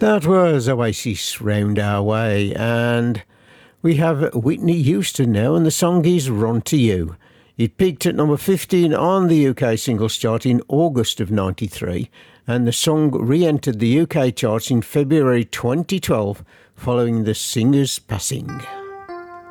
That was Oasis Round Our Way, and we have Whitney Houston now, and the song is Run to You. It peaked at number 15 on the UK singles chart in August of 93, and the song re-entered the UK charts in February 2012 following the singer's passing.